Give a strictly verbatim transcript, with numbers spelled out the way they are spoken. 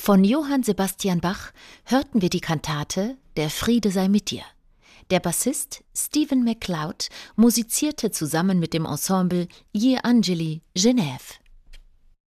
Von Johann Sebastian Bach hörten wir die Kantate »Der Friede sei mit dir«. Der Bassist Stephen MacLeod musizierte zusammen mit dem Ensemble Gli Angeli Genève.